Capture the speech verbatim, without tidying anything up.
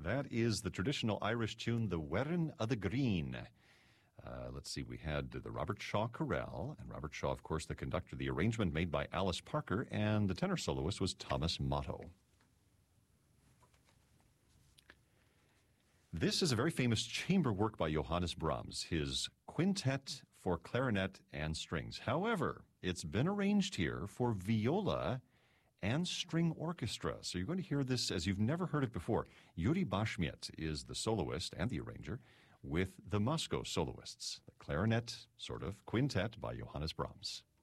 That is the traditional Irish tune, The Wearin' o' the Green. Uh, let's see, we had the Robert Shaw Chorale, and Robert Shaw, of course, the conductor. The arrangement made by Alice Parker, and the tenor soloist was Thomas Motto. This is a very famous chamber work by Johannes Brahms, his quintet for clarinet and strings. However, it's been arranged here for viola and string orchestra. So you're going to hear this as you've never heard it before. Yuri Bashmiet is the soloist and the arranger with the Moscow soloists, the clarinet sort of quintet by Johannes Brahms.